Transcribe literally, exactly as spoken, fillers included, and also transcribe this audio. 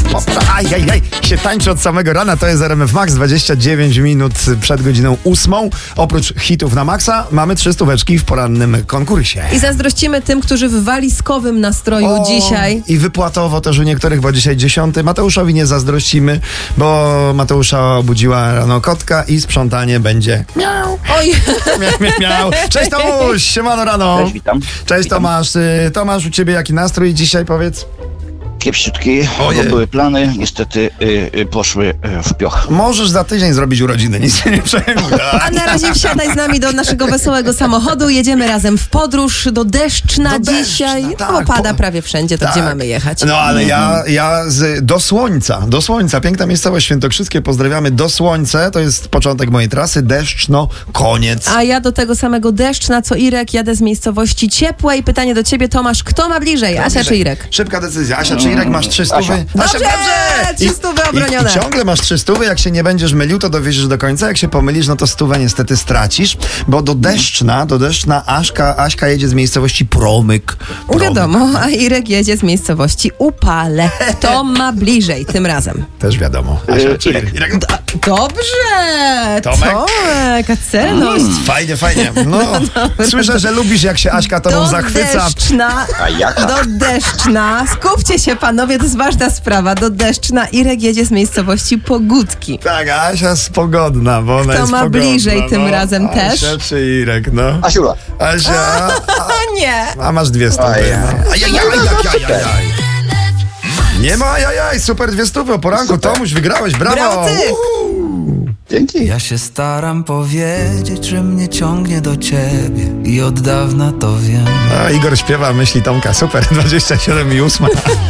Ajajaj, się tańczy od samego rana, to jest R M F Max, dwadzieścia dziewięć minut przed godziną ósmą. Oprócz hitów na maksa mamy trzy stóweczki w porannym konkursie. I zazdrościmy tym, którzy w walizkowym nastroju O, dzisiaj. I wypłatowo też u niektórych, bo dzisiaj dziesiąty. Mateuszowi nie zazdrościmy, bo Mateusza obudziła rano kotka i sprzątanie będzie miau, Oj, miau, miau, miau. Cześć Tomuś, siemano rano. Cześć, witam. Cześć Witam. Tomasz. Y, Tomasz, u ciebie jaki nastrój dzisiaj, powiedz? Kiepściutki, Ojej. bo były plany, niestety y, y, poszły y, w pioch. Możesz za tydzień zrobić urodziny, nic się nie przejmuj. a na razie wsiadaj z nami do naszego wesołego samochodu. Jedziemy razem w podróż do Deszczna Do Deszczna, dzisiaj. tak, No, pada po- prawie wszędzie, to Tak. gdzie mamy jechać? No ale ja, ja z, do Słońca, do Słońca, piękna miejscowość świętokrzyskie, pozdrawiamy, do Słońce, to jest początek mojej trasy, Deszczno, koniec. A ja do tego samego Deszczna, co Irek, jadę z miejscowości ciepłej. Pytanie do ciebie, Tomasz, kto ma bliżej, Asia czy Irek? Szybka decyzja, Asia czy Irek, masz trzy stówy? Asia. Dobrze, trzy stówy obronione. I, I ciągle masz trzy stówy, jak się nie będziesz mylił, to dowieziesz do końca, jak się pomylisz, no to stówę niestety stracisz, bo do Deszczna, do Deszczna Aśka, Aśka jedzie z miejscowości Promyk. Promyk. Wiadomo, a Irek jedzie z miejscowości Upale. Kto ma bliżej tym razem? Też wiadomo. Asia czy Irek? Irek? Dobrze! Tomek? Tomek, a celność. Fajnie, fajnie. No, słyszę, że lubisz, jak się Aśka tobą Do zachwyca. Deszczna, A jaka? do Deszczna. Skupcie się panowie, to jest ważna sprawa. Do Deszczna Irek jedzie z miejscowości Pogódki. Tak, Asia jest pogodna, bo ona Kto jest ma pogodna, bliżej tym no. razem Asia też? czy Irek, no. Asiula. Asia, a, A nie! a masz dwie stówy. Ajaj. No. Ajajaj, ajajaj. Nie ma ajajaj, super dwie stówy o poranku. Tomuś, wygrałeś, brawo. Brawo ty. Uhu. Dzięki. Ja się staram powiedzieć, że mnie ciągnie do ciebie i od dawna to wiem. A, Igor śpiewa myśli Tomka, super, dwadzieścia siedem i ósma.